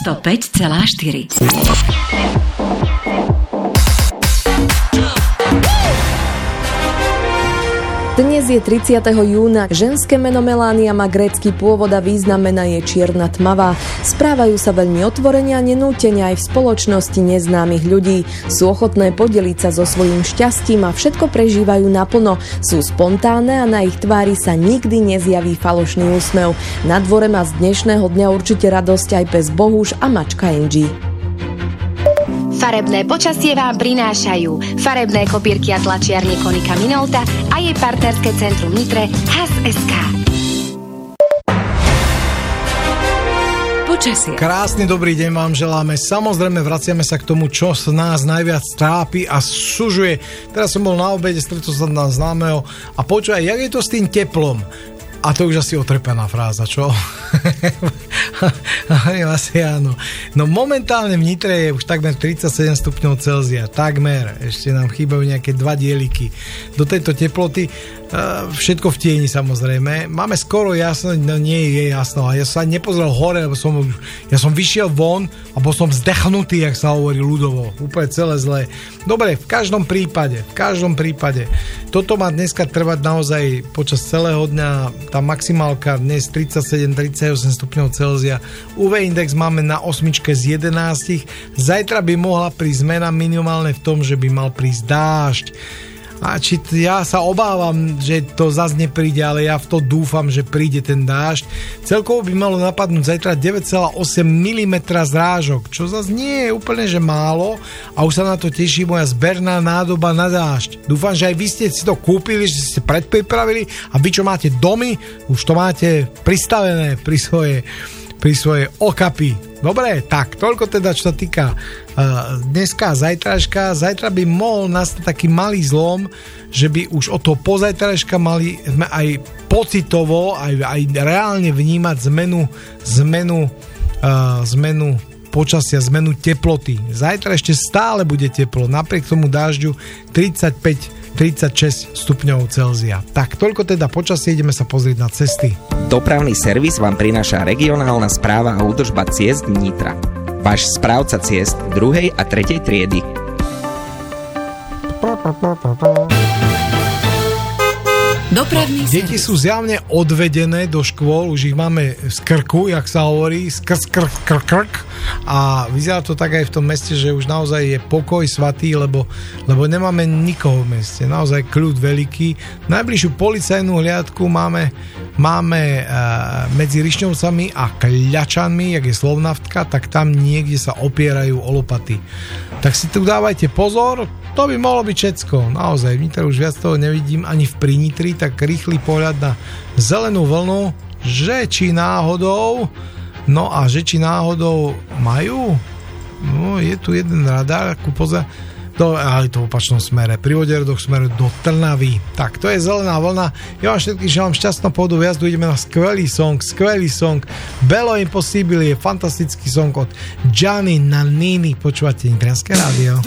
105,4. Dnes je 30. júna. Ženské meno Melania má grécky pôvod a význam mena je čierna tmavá. Správajú sa veľmi otvorene a nenútene aj v spoločnosti neznámych ľudí. Sú ochotné podeliť sa so svojím šťastím a všetko prežívajú naplno. Sú spontánne a na ich tvári sa nikdy nezjaví falošný úsmev. Na dvore má z dnešného dňa určite radosť aj pes Bohuš a mačka Angie. Farebné počasie vám prinášajú farebné kopírky a tlačiarne Konika Minolta a jej partnerské centrum Nitre Has.sk. Počasie. Krásny dobrý deň vám želáme. Samozrejme vraciame sa k tomu, čo nás najviac trápi a sužuje. Teraz som bol na obede, stretol sa na známeho a počúvaj, jak je to s tým teplom? A to už asi otrepená fráza, čo? Asi áno. No momentálne v Nitre je už takmer 37 stupňov Celzia. Takmer. Ešte nám chýbajú nejaké 2 dieliky do tejto teploty. Všetko v tieni samozrejme. Máme skoro jasno, no nie je jasno. A ja sa nepozrel hore, lebo ja som vyšiel von a bol som vzdechnutý, jak sa hovorí ľudovo. Úplne celé zlé. Dobre, v každom prípade. Toto má dneska trvať naozaj počas celého dňa. Tá maximálka dnes 37-38 stupňov Celzia. UV index máme na 8 z 11. Zajtra by mohla prísť zmena minimálne v tom, že by mal prísť dážď. A ja sa obávam, že to zase nepríde, ale ja v to dúfam, že príde ten dážď. Celkovo by malo napadnúť zajtra 9,8 mm zrážok, čo zase nie je úplne že málo a už sa na to teší moja zberná nádoba na dážď. Dúfam, že aj vy ste si to kúpili, že ste predpripravili a vy čo máte domy, už to máte pristavené pri svoje okapy. Dobre, tak, toľko teda, čo sa týka dneska a zajtražka. Zajtra by mohol nastať taký malý zlom, že by už od toho pozajtražka mali sme aj pocitovo, aj reálne vnímať zmenu počasia, zmenu teploty. Zajtra ešte stále bude teplo, napriek tomu dážďu 35-36 stupňov Celzia. Tak, toľko teda počasie, ideme sa pozrieť na cesty. Dopravný servis vám prináša regionálna správa a údržba ciest Nitra. Váš správca ciest 2. a 3. triedy. Dopravný Deti sú zjavne odvedené do škôl, už ich máme z krku, jak sa hovorí, krk. A vyzerá to tak aj v tom meste, že už naozaj je pokoj svatý, lebo nemáme nikoho v meste. Naozaj kľud veľký. Najbližšiu policajnú hliadku máme medzi Rišňovcami a Kľačanmi, jak je Slovnaftka, tak tam niekde sa opierajú o lopaty. Tak si tu dávajte pozor, to by mohlo byť všetko. Naozaj, v Nitre už viac toho nevidím ani v Prinitri, tak rýchly pohľad na zelenú vlnu, že či náhodou majú? No, je tu jeden radar, ale to v opačnom smere, pri Voderodoch smeru do Trnavy. Tak, to je zelená vlna. Ja vám všetkým želám šťastnú pohodu jazdu, ideme na skvelý song. Bello Impossibile je fantastický song od Gianni Nannini. Počúvate Nitrianske rádio.